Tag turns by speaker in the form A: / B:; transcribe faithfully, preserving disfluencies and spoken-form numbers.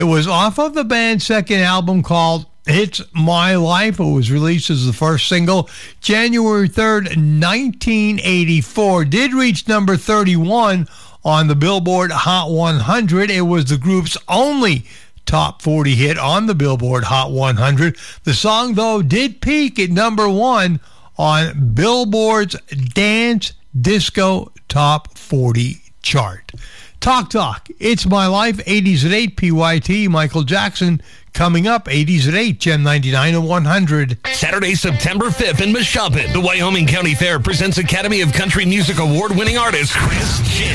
A: It was off of the band's second album called It's My Life. It was released as the first single January third, nineteen eighty-four. Did reach number thirty-one on the Billboard Hot one hundred. It was the group's only top forty hit on the Billboard Hot one hundred. The song, though, did peak at number one on Billboard's Dance Disco Top forty chart. Talk Talk, It's My Life, eighties at eight, P Y T, Michael Jackson. Coming up, eighties at eight, Gem ninety-nine and one hundred.
B: Saturday, September fifth in Meshuggah, the Wyoming County Fair presents Academy of Country Music Award-winning artist Chris Chin.